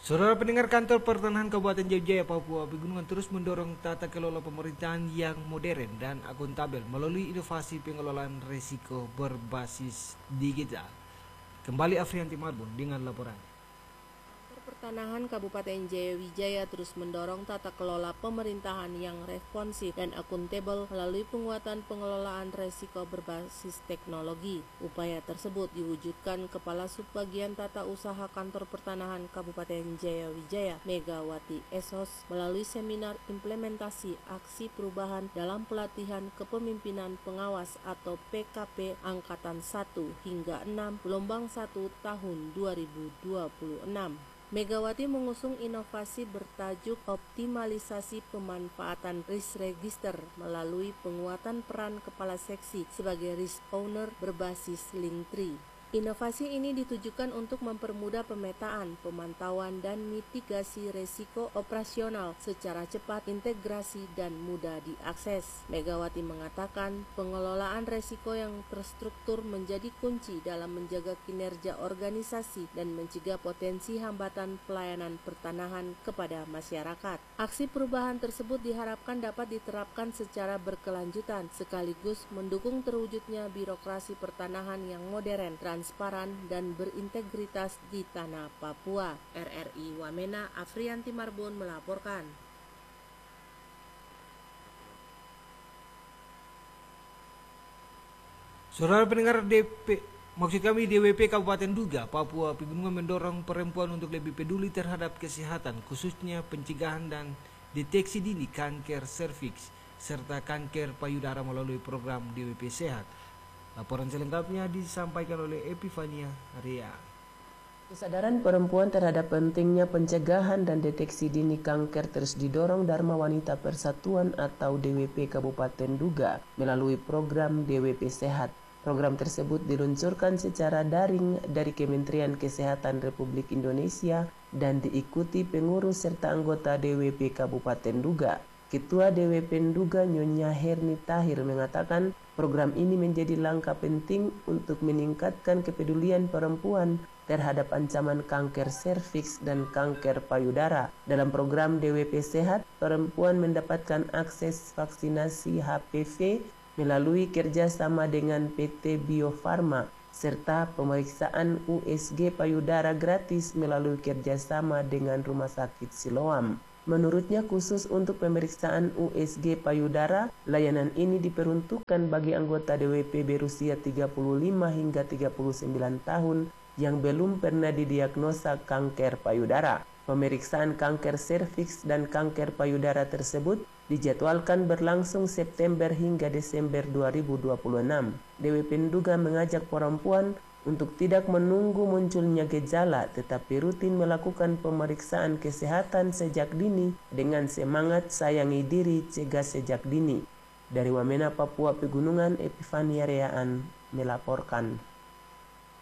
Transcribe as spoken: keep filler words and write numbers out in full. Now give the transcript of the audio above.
Saudara pendengar, kantor pertanahan Kabupaten Jaya, Papua Pegunungan terus mendorong tata kelola pemerintahan yang modern dan akuntabel melalui inovasi pengelolaan risiko berbasis digital. Kembali Afrianti Marbun dengan laporan. Pertanahan Kabupaten Jayawijaya terus mendorong tata kelola pemerintahan yang responsif dan akuntabel melalui penguatan pengelolaan risiko berbasis teknologi. Upaya tersebut diwujudkan Kepala Subbagian Tata Usaha Kantor Pertanahan Kabupaten Jayawijaya, Megawati Esos, melalui seminar implementasi aksi perubahan dalam pelatihan kepemimpinan pengawas atau P K P Angkatan satu hingga enam gelombang satu tahun dua ribu dua puluh enam. Megawati mengusung inovasi bertajuk optimalisasi pemanfaatan risk register melalui penguatan peran kepala seksi sebagai risk owner berbasis Linktree. Inovasi ini ditujukan untuk mempermudah pemetaan, pemantauan, dan mitigasi risiko operasional secara cepat, integrasi, dan mudah diakses. Megawati mengatakan pengelolaan risiko yang terstruktur menjadi kunci dalam menjaga kinerja organisasi dan mencegah potensi hambatan pelayanan pertanahan kepada masyarakat. Aksi perubahan tersebut diharapkan dapat diterapkan secara berkelanjutan sekaligus mendukung terwujudnya birokrasi pertanahan yang modern, transparan, dan berintegritas di tanah Papua. R R I Wamena, Afrianti Marbun melaporkan. Saudara pendengar, D P, maksud kami D W P Kabupaten Duga, Papua Pegunungan mendorong perempuan untuk lebih peduli terhadap kesehatan, khususnya pencegahan dan deteksi dini kanker serviks serta kanker payudara melalui program D W P Sehat. Laporan selengkapnya disampaikan oleh Epifania Ria. Kesadaran perempuan terhadap pentingnya pencegahan dan deteksi dini kanker terus didorong Dharma Wanita Persatuan atau D W P Kabupaten Duga melalui program D W P Sehat. Program tersebut diluncurkan secara daring dari Kementerian Kesehatan Republik Indonesia dan diikuti pengurus serta anggota D W P Kabupaten Duga. Ketua D W P Duga Nyonya Herni Tahir mengatakan program ini menjadi langkah penting untuk meningkatkan kepedulian perempuan terhadap ancaman kanker serviks dan kanker payudara. Dalam program D W P Sehat, perempuan mendapatkan akses vaksinasi H P V melalui kerjasama dengan P T Bio Farma serta pemeriksaan U S G payudara gratis melalui kerjasama dengan Rumah Sakit Siloam. Menurutnya, khusus untuk pemeriksaan U S G payudara, layanan ini diperuntukkan bagi anggota D W P berusia tiga puluh lima hingga tiga puluh sembilan tahun yang belum pernah didiagnosa kanker payudara. Pemeriksaan kanker serviks dan kanker payudara tersebut dijadwalkan berlangsung September hingga Desember dua ribu dua puluh enam. D W P Duga mengajak perempuan untuk tidak menunggu munculnya gejala, tetapi rutin melakukan pemeriksaan kesehatan sejak dini dengan semangat sayangi diri, cegah sejak dini. Dari Wamena, Papua Pegunungan, Epifania Reaan melaporkan.